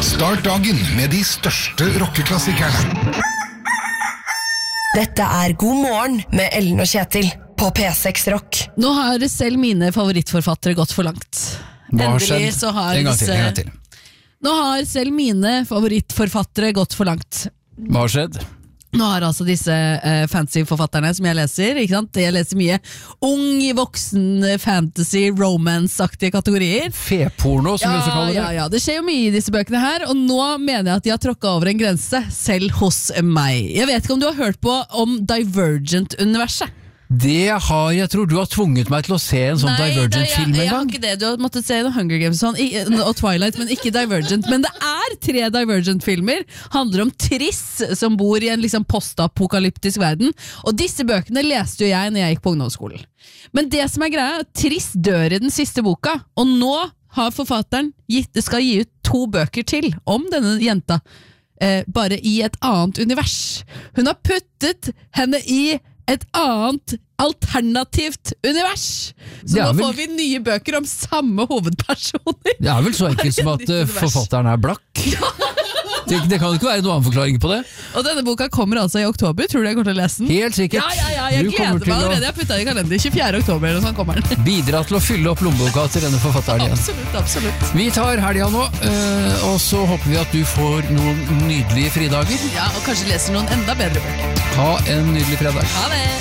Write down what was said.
Start dagen med de største rockeklassikerne. Dette er God morgen med Ellen og Kjetil på P6 Rock. Nå har selv mine favorittforfattere gått for langt. Hva har Endelig skjedd? så har En gang til. Nå har selv mine favorittforfattere gått for langt. Hva har skjedd? Nå har altså disse fancy forfatterne som jeg leser, ikke sant? Jeg leser mye ung, voksen, fantasy, romance-aktige kategorier. Feporno, som vi også kaller det. Ja, det skjer jo mye i disse bøkene her, og nå mener jeg at de har tråkket over en grense, selv hos meg. Jeg vet ikke om du har hørt på om Divergent-universet? Det har jeg tror du har tvunget meg til å se en sånn Divergent-film en jeg har gang. ikke det. Du har måttet se Hunger Games og Twilight, men ikke Divergent. Men det er 3 Divergent-filmer. Handler om Triss, som bor i en liksom postapokalyptisk verden. Og disse bøkene leste jo jeg når jeg gikk på ungdomsskolen. Men det som er greia, Triss dør i den siste boka, og nå har forfatteren skal gi ut 2 bøker til om denne jenta, bare i et annet univers. Hun har puttet henne i et annet alternativt univers. Så nå får vi nye bøker om samme hovedpersoner. Det er vel så enkelt som at forfatteren er blakk. Det kan ikke være noen annen forklaring på det. Og denne boka kommer altså i oktober. Tror du jeg kommer til å lese den? Helt sikkert. Ja, jeg gleder meg allerede. Jeg puttet den i kalender 24. oktober eller sånn kommer den. Bidra til å fylle opp lommeboka til denne forfatteren igjen. Absolutt. Vi tar helga nå, og så håper vi at du får noen nydelige fridager. Ja, og kanskje leser noen enda bedre bøker. Ha en nydelig fredag. Ha det!